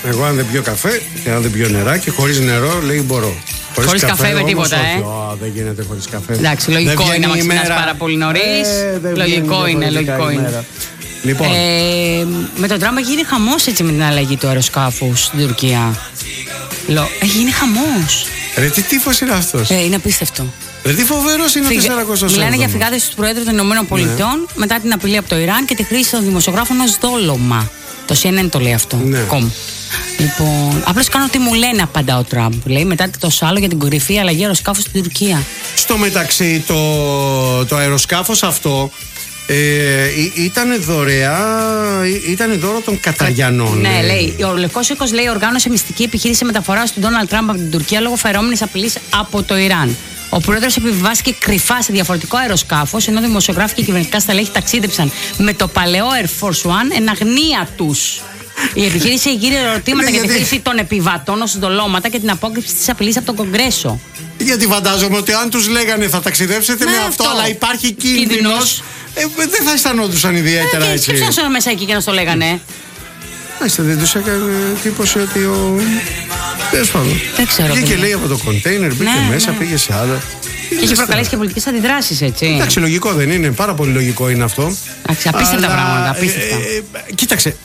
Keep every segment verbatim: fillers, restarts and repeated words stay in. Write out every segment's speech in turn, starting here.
Εγώ αν δεν πιω καφέ και αν δεν πιω νεράκι, χωρίς νερό λέει μπορώ. Χωρίς, χωρίς καφέ, καφέ με τίποτα, όχι, ε. Ω, δεν γίνεται χωρίς καφέ. Εντάξει, λογικό είναι να ξυπνάς πάρα πολύ νωρίς. Ε, λογικό είναι, λογικό είναι. Λοιπόν. Ε, με το δράμα έχει γίνει χαμός έτσι με την αλλαγή του αεροσκάφους στην Τουρκία. Λο, έχει γίνει χαμός. Ρε, τι τύφος είναι αυτός. Ε, είναι απίστευτο. Ρε, τι φοβερός είναι ο τεσσαρακόσια έβδομος. Μιλάνε για φυγάδες του Προέδρου των Ηνωμένων Πολιτειών ναι. μετά την απειλή από το Ιράν και τη χρήση των δημοσιογράφων ως δόλωμα. Το σι εν εν το λέει αυτό. Ναι. Κομ. Λοιπόν, απλώς κάνω τι μου λένε, απαντά ο Τραμπ. Λέει μετά το άλλο για την κορυφή αλλαγή αεροσκάφου στην Τουρκία. Στο μεταξύ, το, το αεροσκάφος αυτό ε, ήταν δωρεά, ήταν δώρο των Καταριανών. Ναι, λέει. Ο Λευκός Οίκος λέει οργάνωσε μυστική επιχείρηση μεταφοράς του Ντόναλντ Τραμπ από την Τουρκία λόγω φερόμενης απειλής από το Ιράν. Ο πρόεδρος επιβιβάστηκε κρυφά σε διαφορετικό αεροσκάφος, ενώ δημοσιογράφοι και κυβερνητικά στελέχη ταξίδεψαν με το παλαιό Air Force One εν αγνία τους. Η επιχείρηση γύρει ερωτήματα για τη χρήση των επιβατών ως δολώματα και την απόκρυψη της απειλής από τον Κογκρέσο. Γιατί φαντάζομαι ότι αν τους λέγανε θα ταξιδέψετε με, με αυτό, αυτό, αλλά υπάρχει κίνδυνος, ε, δεν θα αισθανόντουσαν ιδιαίτερα ε, έτσι. Και ποιος μέσα εκεί και να στο λέγανε. Μάλιστα, δεν τους έκανε εντύπωση ότι ο. Τέλος πάντων. Δεν ξέρω. Πήγε και λέει από το κοντέινερ, μπήκε ναι, μέσα, ναι. πήγε σε άλλο. Και έχει προκαλέσει και πολιτικές αντιδράσεις, έτσι. Εντάξει, λογικό δεν είναι. Πάρα πολύ λογικό είναι αυτό. Εντάξει, απίστευτα αλλά, πράγματα. Απίστευτα. Ε, ε, κοίταξε.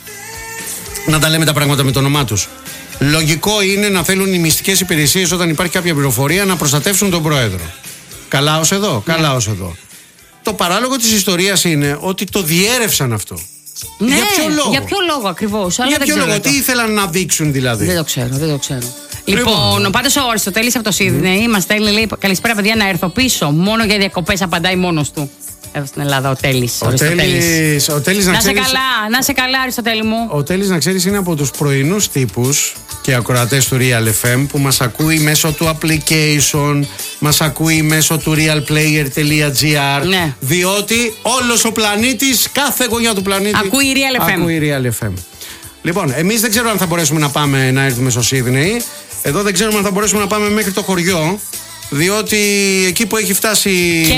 Να τα λέμε τα πράγματα με το όνομά τους. Λογικό είναι να θέλουν οι μυστικές υπηρεσίες όταν υπάρχει κάποια πληροφορία να προστατεύσουν τον πρόεδρο. Καλά ως εδώ, ναι. καλά ως εδώ. Το παράλογο της ιστορίας είναι ότι το διέρευσαν αυτό. Ναι, για ποιο λόγο, για ποιο λόγο ακριβώς. Για ποιο λόγο, τι ήθελαν να δείξουν δηλαδή. Δεν το ξέρω, δεν το ξέρω. Λοιπόν, πάντως ο Αριστοτέλης από το Σίδνεϊ mm. μας στέλνει, λέει, καλησπέρα παιδιά, να έρθω πίσω. Μόνο για διακοπές απαντάει μόνος του. Εδώ στην Ελλάδα ο Τέλης. Ο, ο Τέλης. Ο Τέλης να, να σε καλά, να σε καλά, Αριστοτέλη μου. Ο Τέλης, να ξέρεις, είναι από τους πρωινούς τύπους και ακροατές του Real εφ εμ που μας ακούει μέσω του application, μας ακούει μέσω του realplayer.gr. Ναι. Διότι όλος ο πλανήτης, κάθε γωνιά του πλανήτη ακούει Real εφ εμ. Ακούει Real εφ εμ. Λοιπόν, εμείς δεν ξέρω αν θα μπορέσουμε να πάμε να έρθουμε στο Σίδνεϊ. Εδώ δεν ξέρουμε αν θα μπορέσουμε να πάμε μέχρι το χωριό. Διότι εκεί που έχει φτάσει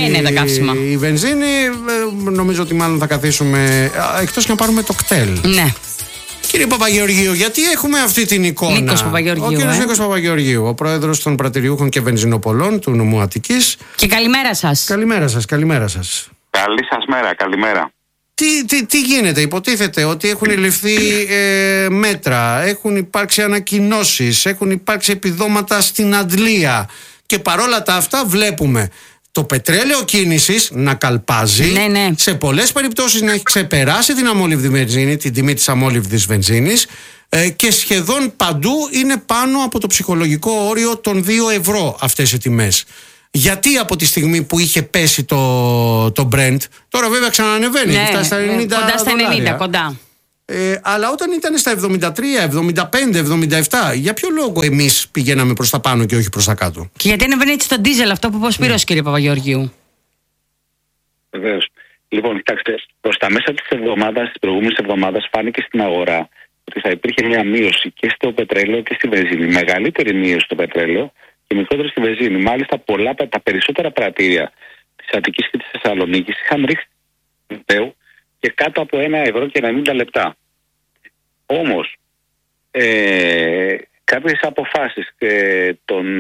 η βενζίνη, νομίζω ότι μάλλον θα καθίσουμε, εκτός και να πάρουμε το κτέλ. Ναι. Κύριε Παπαγεωργίου, γιατί έχουμε αυτή την εικόνα. Νίκος Παπαγεωργίου. Ο κύριος ε? Νίκος Παπαγεωργίου, ο πρόεδρος των πρατηριούχων και βενζινοπολών του νομού Αττικής. Και καλημέρα σας. Καλημέρα σας, καλημέρα σας. Καλή σας μέρα, καλημέρα. Τι, τι, τι γίνεται, υποτίθεται ότι έχουν ληφθεί ε, μέτρα, έχουν υπάρξει ανακοινώσεις, έχουν υπάρξει επιδόματα στην αντλία. Και παρόλα τα αυτά βλέπουμε το πετρέλαιο κίνησης να καλπάζει, ναι, ναι. σε πολλές περιπτώσεις να έχει ξεπεράσει την αμόλυβδη βενζίνη, την τιμή της αμόλυβδης βενζίνης ε, και σχεδόν παντού είναι πάνω από το ψυχολογικό όριο των δύο ευρώ αυτές οι τιμές. Γιατί από τη στιγμή που είχε πέσει το, το Brent, τώρα βέβαια ξανανεβαίνει, ναι, φτάσει στα ενενήντα κοντά στα ενενήντα, δολάρια. κοντά. Ε, αλλά όταν ήταν στα εβδομήντα τρία, εβδομήντα πέντε, εβδομήντα επτά, για ποιο λόγο εμείς πηγαίναμε προς τα πάνω και όχι προς τα κάτω? Και γιατί ανεβαίνει έτσι το ντίζελ, αυτό που είπε ο Σπύρος, mm. κύριε Παπαγεωργίου? Βεβαίως. Λοιπόν, κοιτάξτε, προς τα μέσα της εβδομάδας, της προηγούμενης εβδομάδας, φάνηκε στην αγορά ότι θα υπήρχε μια μείωση και στο πετρέλαιο και στη βενζίνη. Μεγαλύτερη μείωση στο πετρέλαιο και μικρότερη στη βενζίνη. Μάλιστα, πολλά, τα περισσότερα πρατήρια της Αττικής και της Θεσσαλονίκης είχαν ρίξει και κάτω από ένα ευρώ και ενενήντα λεπτά. Όμως, ε, κάποιες αποφάσεις ε, των,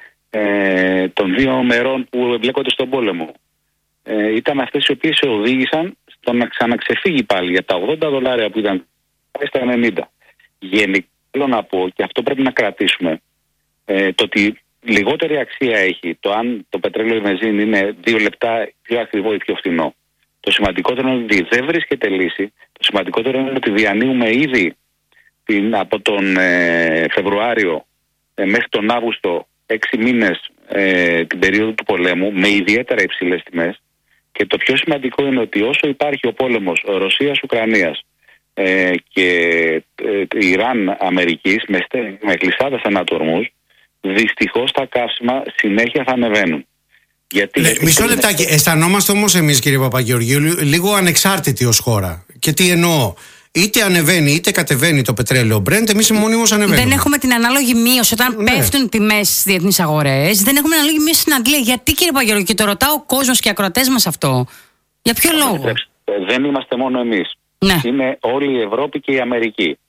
ε, των δύο μερών που εμπλέκονται στον πόλεμο ε, ήταν αυτές οι οποίες οδήγησαν στο να ξαναξεφύγει πάλι για τα ογδόντα δολάρια που ήταν στα ενενήντα. Γενικά θέλω να πω, και αυτό πρέπει να κρατήσουμε, ε, το ότι λιγότερη αξία έχει το αν το πετρέλαιο ή η βενζίνη είναι δύο λεπτά πιο ακριβό ή πιο φθηνό. Το σημαντικότερο είναι ότι δεν βρίσκεται λύση. Το σημαντικότερο είναι ότι διανύουμε ήδη την, από τον ε, Φεβρουάριο ε, μέχρι τον Αύγουστο, έξι μήνες ε, την περίοδο του πολέμου, με ιδιαίτερα υψηλές τιμές. Και το πιο σημαντικό είναι ότι όσο υπάρχει ο πόλεμος Ρωσίας-Ουκρανίας ε, και ε, Ιράν-Αμερικής με, με κλειστά θανάτου, δυστυχώς τα καύσιμα συνέχεια θα ανεβαίνουν. Γιατί, Λε, μισό λεπτάκι. Αισθανόμαστε όμως εμείς, κύριε Παπαγεωργίου, λίγο ανεξάρτητοι ως χώρα. Και τι εννοώ? Είτε ανεβαίνει είτε κατεβαίνει το πετρέλαιο Brent, εμείς μονίμως ανεβαίνουμε. Δεν έχουμε την ανάλογη μείωση. Όταν ναι. πέφτουν τιμές στις διεθνείς αγορές, δεν έχουμε ανάλογη μείωση στην Αγγλία. Γιατί, κύριε Παπαγεωργίου, και το ρωτάω ο κόσμος και οι ακροατές μας αυτό? Για ποιο λόγο? Δεν είμαστε μόνο εμείς. Ναι. Είναι όλη η Ευρώπη και η Αμερική.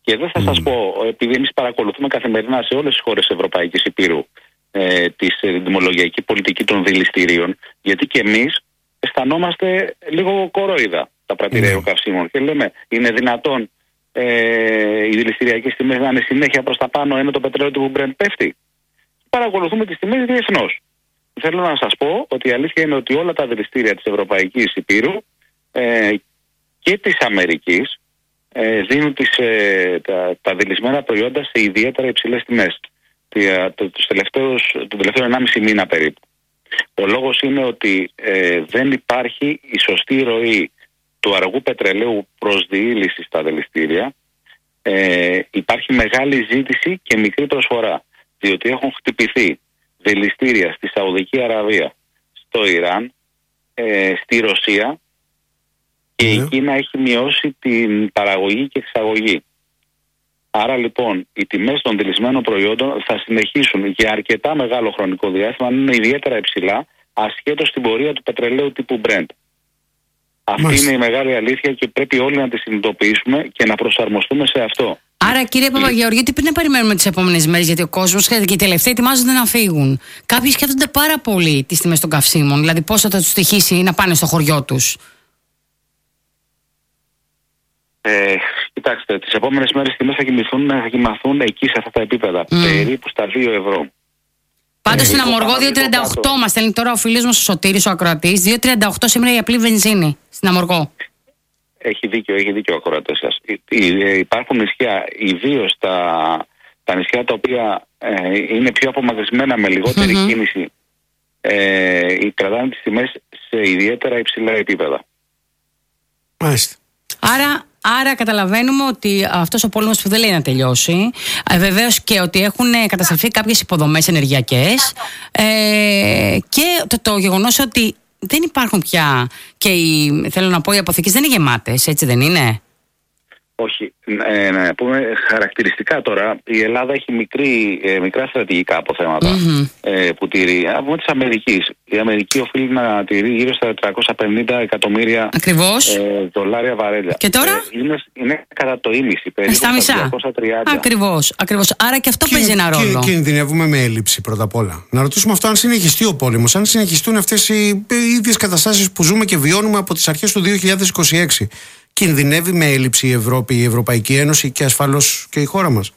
Και δεν θα σας πω, επειδή εμείς παρακολουθούμε καθημερινά σε όλες τις χώρες Ευρωπαϊκής Υπήρου ε, τη δημολογιακή πολιτική των δηληστηρίων, γιατί και εμείς αισθανόμαστε λίγο κορόιδα τα πρατήρια καυσίμων και λέμε, είναι δυνατόν ε, οι δηληστηριακές τιμές να είναι συνέχεια προς τα πάνω ενώ το πετρέλαιο του Brent πέφτει? Παρακολουθούμε τις τιμές διεθνώς. Θέλω να σας πω ότι η αλήθεια είναι ότι όλα τα δηληστήρια της Ευρωπαϊκής Υπήρου ε, και της Αμερικής ε, δίνουν τις, ε, τα, τα δηλισμένα προϊόντα σε ιδιαίτερα υψηλές τιμές το, τους τελευταίους, τον τελευταίο ενάμιση μήνα περίπου. Ο λόγος είναι ότι ε, δεν υπάρχει η σωστή ροή του αργού πετρελαίου προς διήλυση στα δηληστήρια. Ε, υπάρχει μεγάλη ζήτηση και μικρή προσφορά, διότι έχουν χτυπηθεί δηληστήρια στη Σαουδική Αραβία, στο Ιράν, ε, στη Ρωσία και η Κίνα έχει μειώσει την παραγωγή και εξαγωγή. Άρα λοιπόν οι τιμές των δηλισμένων προϊόντων θα συνεχίσουν για αρκετά μεγάλο χρονικό διάστημα να είναι ιδιαίτερα υψηλά, ασχέτως στην πορεία του πετρελαίου τύπου Brent. Αυτή Μάλιστα. είναι η μεγάλη αλήθεια και πρέπει όλοι να τη συνειδητοποιήσουμε και να προσαρμοστούμε σε αυτό. Άρα, κύριε Παπαγεωργίου, τι πρέπει να περιμένουμε τις επόμενες μέρες, γιατί ο κόσμος και οι τελευταίοι ετοιμάζονται να φύγουν. Κάποιοι σκέφτονται πάρα πολύ τις τιμές των καυσίμων, δηλαδή πόσο θα τους στοιχήσει να πάνε στο χωριό τους. Ε, κοιτάξτε, τις επόμενες μέρες οι τιμές θα κοιμηθούν, θα κοιμαθούν εκεί σε αυτά τα επίπεδα, mm. περίπου στα δύο ευρώ. Πάντως στην Αμοργό δύο τριάντα οκτώ μας στέλνει τώρα ο φίλος μας ο Σωτήρης, ο ακροατής. δύο τριάντα οκτώ σήμερα η απλή βενζίνη στην Αμοργό. Έχει δίκιο, έχει δίκιο ο ακροατής σας. Υπάρχουν νησιά, ιδίως τα, τα νησιά τα οποία ε, είναι πιο απομακρυσμένα με λιγότερη mm-hmm. κίνηση, ε, κρατάνε τις τιμές σε ιδιαίτερα υψηλά επίπεδα. Μάλιστα. Άρα, άρα καταλαβαίνουμε ότι αυτός ο πόλεμος που δεν λέει να τελειώσει, ε, βεβαίως και ότι έχουν καταστραφεί κάποιες υποδομές ενεργειακές ε, και το, το γεγονός ότι δεν υπάρχουν πια και οι, θέλω να πω, οι αποθήκες δεν είναι γεμάτες, έτσι δεν είναι? Όχι. Ε, να πούμε χαρακτηριστικά τώρα, η Ελλάδα έχει μικρή, ε, μικρά στρατηγικά αποθέματα mm-hmm. ε, που τηρεί. Από της Αμερικής. Η Αμερική οφείλει να τηρεί γύρω στα τετρακόσια πενήντα εκατομμύρια ε, δολάρια βαρέλια. Και τώρα? Ε, είναι, είναι κατά το ίμιση, περίπου στα μισά. διακόσια τριάντα. Ακριβώς, ακριβώς. Άρα και αυτό Κι, παίζει ένα ρόλο. Και κινδυνεύουμε με έλλειψη πρώτα απ' όλα. Να ρωτήσουμε αυτό αν συνεχιστεί ο πόλεμος, αν συνεχιστούν αυτές οι, οι ίδιες καταστάσεις που ζούμε και βιώνουμε από τις αρχές του δύο χιλιάδες είκοσι έξι. Κινδυνεύει με έλλειψη η Ευρώπη, η Ευρωπαϊκή Ένωση και ασφαλώς και η χώρα μας?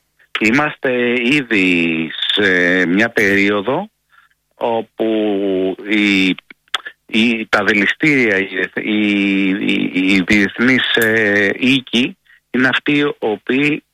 Είμαστε ήδη σε μια περίοδο όπου η, η, τα δηληστήρια, οι, οι, οι διεθνείς ε, οίκοι είναι αυτοί οι οποίοι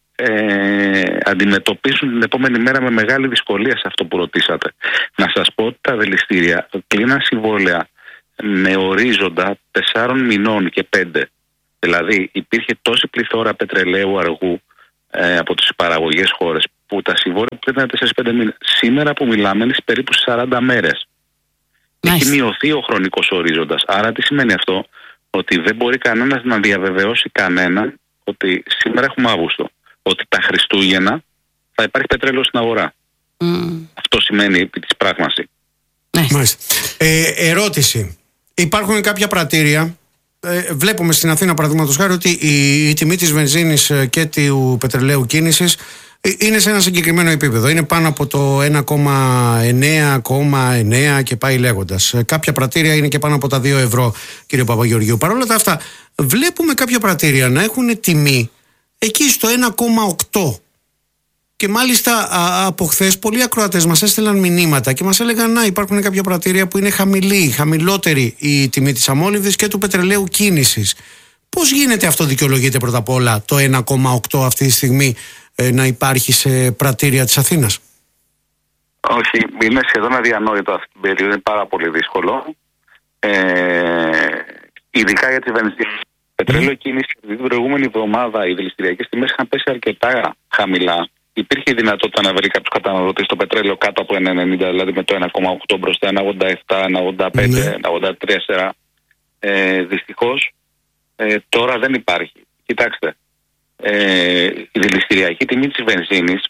ε, αντιμετωπίσουν την επόμενη μέρα με μεγάλη δυσκολία σε αυτό που ρωτήσατε. Να σας πω ότι τα δηληστήρια κλείναν συμβόλαια με ορίζοντα τεσσάρων μηνών και πέντε. Δηλαδή υπήρχε τόση πληθώρα πετρελαίου αργού ε, από τις παραγωγές χώρες που τα συμβόλαια που ήταν τέσσερα πέντε μήνες. Σήμερα που μιλάμε είναι περίπου σαράντα μέρες. Nice. Έχει μειωθεί ο χρονικός ορίζοντας. Άρα τι σημαίνει αυτό? Ότι δεν μπορεί κανένας να διαβεβαιώσει κανέναν ότι σήμερα έχουμε Αύγουστο, ότι τα Χριστούγεννα θα υπάρχει πετρέλαιο στην αγορά. Mm. Αυτό σημαίνει επί της πράγμαση. Nice. Ε, ερώτηση. Υπάρχουν κάποια πρατήρια. Ε, βλέπουμε στην Αθήνα παραδείγματος χάρη ότι η, η τιμή της βενζίνης και του πετρελαίου κίνησης είναι σε ένα συγκεκριμένο επίπεδο. Είναι πάνω από το ένα κόμμα εννέα εννέα και πάει λέγοντας. Ε, κάποια πρατήρια είναι και πάνω από τα δύο ευρώ, κύριε Παπαγεωργίου. Παρ' όλα τα αυτά, βλέπουμε κάποια πρατήρια να έχουν τιμή εκεί στο ένα κόμμα οκτώ. Και μάλιστα α, από χθες πολλοί ακροατές μας έστειλαν μηνύματα και μας έλεγαν να υπάρχουν κάποια πρατήρια που είναι χαμηλή, χαμηλότερη η τιμή της αμόλυβδης και του πετρελαίου κίνησης. Πώς γίνεται αυτό, δικαιολογείται πρώτα απ' όλα το ένα κόμμα οκτώ αυτή τη στιγμή ε, να υπάρχει σε πρατήρια της Αθήνας? Όχι, είναι σχεδόν αδιανόητο αυτή την περίοδο, είναι πάρα πολύ δύσκολο. Ε, ειδικά για τη βενζίνη. Πετρέλαιο κίνηση, την προηγούμενη εβδομάδα οι δηληστηριακές τιμές είχαν πέσει αρκετά χαμηλά. Υπήρχε δυνατότητα να βρει κάποιος καταναλωτής το πετρέλαιο κάτω από ένα ενενήντα, δηλαδή με το ένα κόμμα οκτώ μπροστά, ένα ογδόντα επτά, ένα ογδόντα πέντε, ένα ογδόντα τρία. Ε, δυστυχώς ε, τώρα δεν υπάρχει. Κοιτάξτε, ε, η δηληστηριακή τιμή της βενζίνης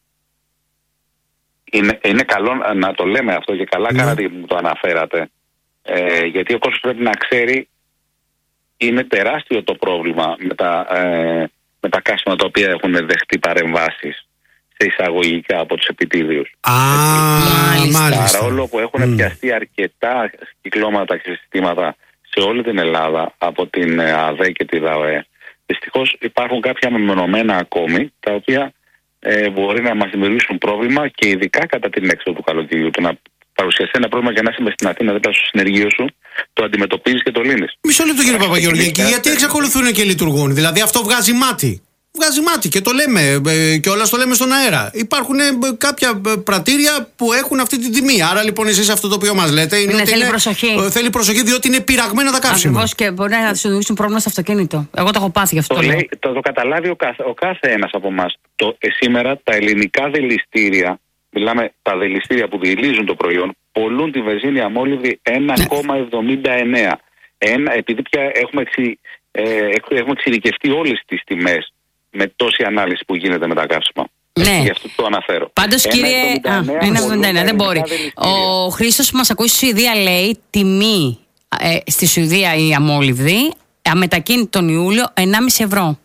είναι, είναι καλό να το λέμε αυτό και καλά mm. κάνατε που το αναφέρατε. Ε, γιατί ο κόσμος πρέπει να ξέρει, είναι τεράστιο το πρόβλημα με τα... Ε, με τα καύσιμα τα οποία έχουν δεχτεί παρεμβάσεις σε εισαγωγικά από τους επιτίδιους. Α, μάλιστα. Παρόλο που έχουν mm. πιαστεί αρκετά κυκλώματα και συστήματα σε όλη την Ελλάδα από την ΑΔΕ και τη ΔΑΟΕ, δυστυχώς υπάρχουν κάποια μεμονωμένα ακόμη, τα οποία ε, μπορεί να μας δημιουργήσουν πρόβλημα και ειδικά κατά την έξοδο του καλοκαιριού. Το να παρουσιαστεί ένα πρόβλημα και να είσαι στην Αθήνα δίπλα στο συνεργείο σου, το αντιμετωπίζεις και το λύνεις. Μισό λεπτό κύριε Παπαγεωργίου, και γιατί εξακολουθούν και λειτουργούν? Δηλαδή αυτό βγάζει μάτι. Βγάζει μάτι και το λέμε και όλα το λέμε στον αέρα. Υπάρχουν κάποια πρατήρια που έχουν αυτή την τιμή. Άρα λοιπόν εσείς αυτό το οποίο μας λέτε είναι, είναι ότι θέλει είναι, προσοχή. Θέλει προσοχή διότι είναι πειραγμένα τα καύσιμα. Ακριβώς, και μπορεί να σου δημιουργήσουν πρόβλημα στο αυτοκίνητο. Εγώ το έχω πάθει γι' αυτό. Το, λέει, το, το καταλάβει ο κάθε, ο κάθε ένας από εμάς. Ε, σήμερα τα ελληνικά δηληστήρια, μιλάμε τα δηληστήρια που δηλίζουν το προϊόν, πολλούν τη βενζίνη αμόλυβδη ένα κόμμα εβδομήντα εννέα. Ένα, επειδή πια έχουμε, εξι, ε, έχουμε εξειδικευτεί όλες τις τιμές με τόση ανάλυση που γίνεται με τα καύσιμα. Ναι. Γι' αυτό το αναφέρω. Πάντως κύριε. ένα εβδομήντα εννέα, δεν μπορεί. Ο Χρήστος που μας ακούει στη Σουηδία λέει τιμή ε, στη Σουηδία η αμόλυβδη αμετακίνητη τον Ιούλιο ενάμιση ευρώ.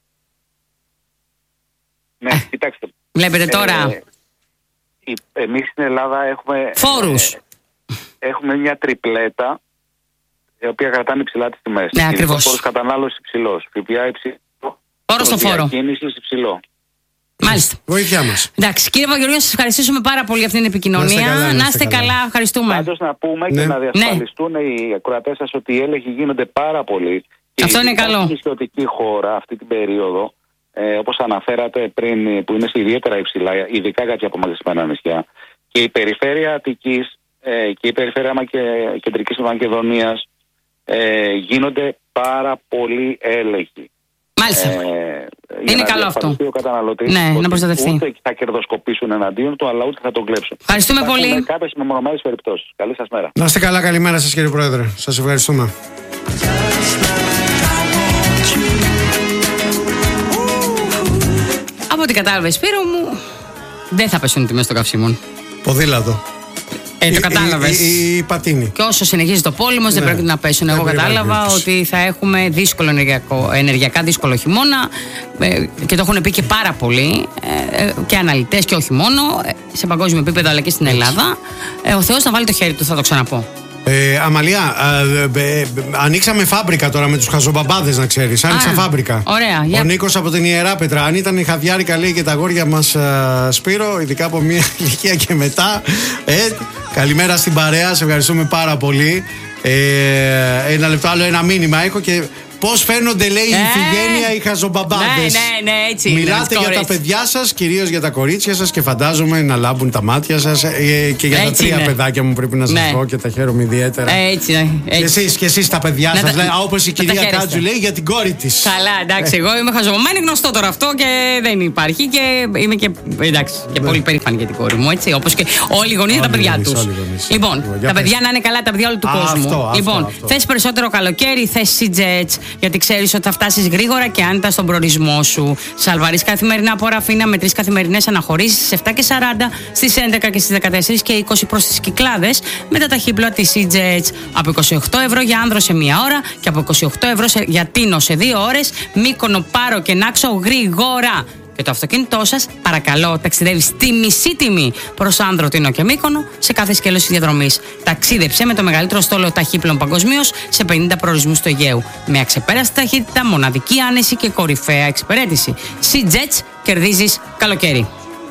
Ναι, ε, κοιτάξτε. Βλέπετε τώρα. Ε, εμείς στην Ελλάδα έχουμε. Φόρους. Ε, έχουμε μια τριπλέτα η οποία κρατάνε υψηλά τις τιμές. Ναι, ακριβώς. Φόρος κατανάλωσης υψηλός. ΦΠΑ υψηλό. Φόρο στο φόρο. Διακίνησης υψηλό. Μάλιστα. Βοήθειά μας. Εντάξει, κύριε Παπαγεωργίου, σας ευχαριστήσουμε πάρα πολύ για αυτήν την επικοινωνία. Να είστε καλά, να είστε καλά. καλά. Ευχαριστούμε. Πάντως να πούμε ναι. και να διασφαλιστούν ναι. οι ακροατές σας ότι οι έλεγχοι γίνονται πάρα πολύ. Και αυτό είναι καλό. Στην νησιωτική χώρα αυτή την περίοδο, ε, όπως αναφέρατε πριν, που είναι ιδιαίτερα υψηλά, ειδικά κάποια απομακρυσμένα νησιά, και η περιφέρεια Αττικής ε, και η περιφέρεια Μακε... Κεντρικής Μακεδονίας ε, γίνονται πάρα πολλοί έλεγχοι. Μάλιστα. Ε, είναι καλό αυτό. Ναι, να προστατευτεί. Ούτε θα κερδοσκοπήσουν εναντίον του, αλλά ούτε θα τον κλέψουν. Ευχαριστούμε Υπάρχουν πολύ. Κάποιες μεμονωμένες περιπτώσεις. Καλή σας μέρα. Να είστε καλά, καλημέρα σας κύριε Πρόεδρε. Σας ευχαριστούμε. Από ό,τι κατάλαβε, Σπύρο μου, δεν θα πέσουν οι τιμές των καυσίμων. Ποδήλατο. Ε, το κατάλαβες. Η, η, η πατίνη. Και όσο συνεχίζει το πόλεμος, ναι, δεν πρέπει να πέσουν. Εγώ κατάλαβα ότι θα έχουμε δύσκολο ενεργειακό, ενεργειακά δύσκολο χειμώνα ε, και το έχουν πει και πάρα πολλοί ε, και αναλυτές και όχι μόνο σε παγκόσμιο επίπεδο αλλά και στην Ελλάδα. Ε, ο Θεός να βάλει το χέρι του, θα το ξαναπώ. Ε, Αμαλία, ε, ε, ε, ανοίξαμε φάμπρικα τώρα με τους χαζομπαμπάδες, να ξέρεις. Άνοιξα Α, φάμπρικα. Ωραία, ο για... Νίκος από την Ιεράπετρα. Αν ήταν η Χαβιάρικα, λέει, και τα αγόρια μας, ε, Σπύρο, ειδικά από μια ηλικία και μετά. Ε, καλημέρα στην παρέα, σε ευχαριστούμε πάρα πολύ. Ε, ένα λεπτό, άλλο ένα μήνυμα έχω και. Πώς φαίνονται, λέει, η Ιφηγένεια, οι χαζομπαμπάδες. Ναι, ναι, ναι, έτσι. Μιλάτε για τα παιδιά σας, κυρίως για τα κορίτσια σας και φαντάζομαι να λάμπουν τα μάτια σας ε, και για έτσι τα τρία είναι. Παιδάκια μου πρέπει να σας ναι. πω και τα χαίρομαι ιδιαίτερα. Έτσι, ναι. Και εσείς, και εσείς τα παιδιά σας, τα... όπως η κυρία Κάτζου λέει για την κόρη της. Καλά, εντάξει, εγώ είμαι χαζομπαμπά, είναι γνωστό τώρα αυτό και δεν υπάρχει και είμαι και, εντάξει, και ναι. πολύ περήφανη για την κόρη μου, έτσι, όπως και όλοι οι γονείς για τα παιδιά τους. Λοιπόν, τα παιδιά να είναι καλά, τα παιδιά όλου του κόσμου. Λοιπόν, θες περισσότερο καλοκαίρι, θες Sea-Jets. Γιατί ξέρεις ότι θα φτάσεις γρήγορα και άνετα στον προορισμό σου. Σαλβαρείς καθημερινά από Ραφίνα με τρεις καθημερινές αναχωρήσεις στις επτά και σαράντα, στις έντεκα και στις δεκατέσσερα και είκοσι προς τις Κυκλάδες με τα ταχύπλοα της Sea-Jets. Από είκοσι οκτώ ευρώ για Άνδρο σε μία ώρα και από είκοσι οκτώ ευρώ για Τίνο σε δύο ώρες. Μύκονο, Πάρο και Νάξο γρήγορα. Και το αυτοκίνητό σας, παρακαλώ, ταξιδεύει στη μισή τιμή προς Άνδρο, Τίνο και Μύκονο σε κάθε σκέλος της διαδρομής. Ταξίδεψε με το μεγαλύτερο στόλο ταχύπλων παγκοσμίως σε πενήντα προορισμούς του Αιγαίου. Με αξεπέραστη ταχύτητα, μοναδική άνεση και κορυφαία εξυπηρέτηση. Sea-Jets, κερδίζεις καλοκαίρι.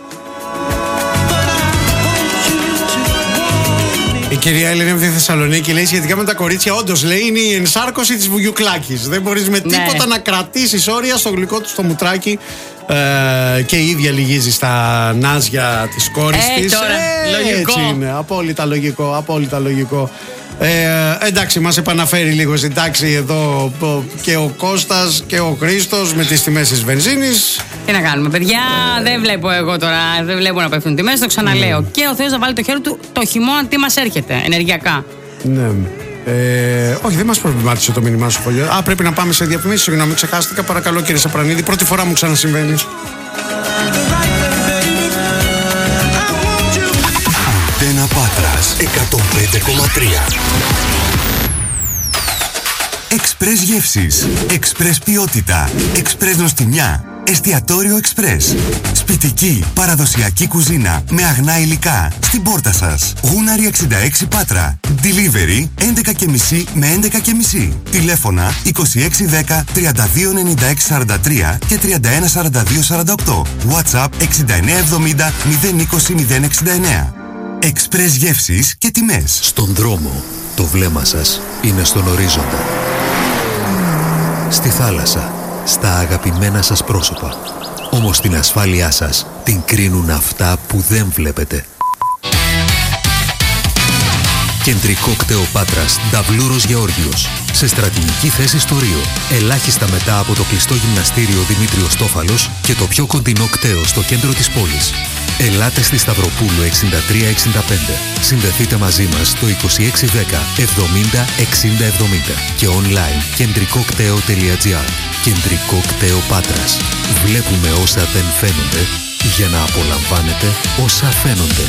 Η κυρία Έλληνα από τη Θεσσαλονίκη λέει σχετικά με τα κορίτσια, όντως λέει είναι η ενσάρκωση της βουγιουκλάκης. Δεν μπορείς με ναι. τίποτα να κρατήσεις όρια στο γλυκό του στο μουτράκι. Ε, και η ίδια λυγίζει στα νάζια της κόρης ε, της. Τώρα, ε, λογικό. Έτσι είναι, απόλυτα λογικό, απόλυτα λογικό. Ε, εντάξει, μας επαναφέρει λίγο στην τάξη εδώ και ο Κώστας και ο Χρήστος με τις τιμές της βενζίνης. Τι να κάνουμε, παιδιά, ε, δεν βλέπω εγώ τώρα, δεν βλέπω να πέφτουν τιμές, το ξαναλέω. Mm. Και ο Θεός να βάλει το χέρι του το χειμώνα, τι μας έρχεται ενεργειακά. Ναι. Ε, όχι, δεν μας προβλημάτισε το μήνυμά σου, Φωλιό. Α, πρέπει να πάμε σε διαφημίσεις. Συγγνώμη, ξεχάστηκα. Παρακαλώ, κύριε Σαπρανίδη. Πρώτη φορά μου ξανασυμβαίνει. Αντένα Πάτρας εκατόν πέντε κόμμα τρία. Εξπρές γεύσεις, Εξπρές ποιότητα, Εξπρές νοστιμιά, εστιατόριο Εξπρές. Σπιτική, παραδοσιακή κουζίνα με αγνά υλικά στην πόρτα σας. Γούναρη εξήντα έξι Πάτρα. Delivery έντεκα και μισή με έντεκα και μισή. Τηλέφωνα είκοσι έξι δέκα τριάντα δύο ενενήντα έξι σαράντα τρία και τριάντα ένα σαράντα δύο σαράντα οκτώ. WhatsApp εξήντα εννέα εβδομήντα μηδέν είκοσι μηδέν εξήντα εννέα. Εξπρές γεύσεις και τιμές. Στον δρόμο, το βλέμμα σας είναι στον ορίζοντα. Στη θάλασσα, στα αγαπημένα σας πρόσωπα. Όμως την ασφάλειά σας την κρίνουν αυτά που δεν βλέπετε. Κεντρικό κτέο Πάτρας, Νταβλούρος Γεώργιος. Σε στρατηγική θέση στο Ρίο. Ελάχιστα μετά από το κλειστό γυμναστήριο Δημήτριος Τόφαλος και το πιο κοντινό κτέο στο κέντρο της πόλης. Ελάτε στη Σταυροπούλου εξήντα τρία εξήντα πέντε. Συνδεθείτε μαζί μας στο είκοσι έξι δέκα εβδομήντα εξήντα εβδομήντα και online κεντρικοκτέο τελεία τζι άρ. Κεντρικό κτέο Πάτρας. Βλέπουμε όσα δεν φαίνονται για να απολαμβάνετε όσα φαίνονται.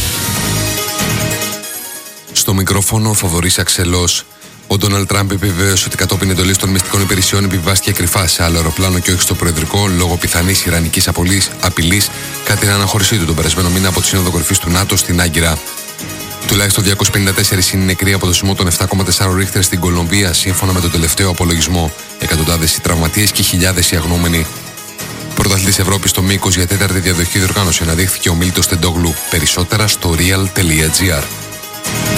Στο μικρόφωνο ο Θοδωρής Αξελός. Ο Ντόναλντ Τραμπ επιβεβαίωσε ότι κατόπιν εντολής των μυστικών υπηρεσιών επιβιβάστηκε κρυφά σε άλλο αεροπλάνο και όχι στο προεδρικό λόγω πιθανής ιρανικής απειλής κατά την αναχώρησή του τον περασμένο μήνα από τη Σύνοδο Κορυφής του ΝΑΤΟ στην Άγκυρα. Τουλάχιστον διακόσιοι πενήντα τέσσερις είναι νεκροί από το σεισμό των επτά κόμμα τέσσερα ρίχτερ στην Κολομβία, σύμφωνα με τον τελευταίο απολογισμό. Εκατοντάδες οι τραυματίες και χιλιάδες οι αγνοούμενοι. Πρωταθλητής Ευρώπης στο μήκος για τέταρτη διαδοχική διοργάνωση αναδείχθηκε ο Μίλτος Τεντόγλου. Περισσότερα στο real τελεία τζι άρ.